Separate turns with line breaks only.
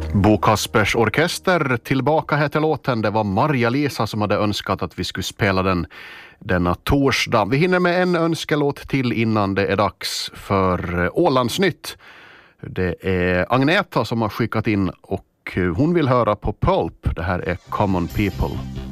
Bo Kaspers orkester, Tillbaka heter låten. Det var Maria-Lisa som hade önskat att vi skulle spela den denna torsdag. Vi hinner med en önskelåt till innan det är dags för Ålandsnytt. Det är Agneta som har skickat in och hon vill höra på Pulp. Det här är Common People.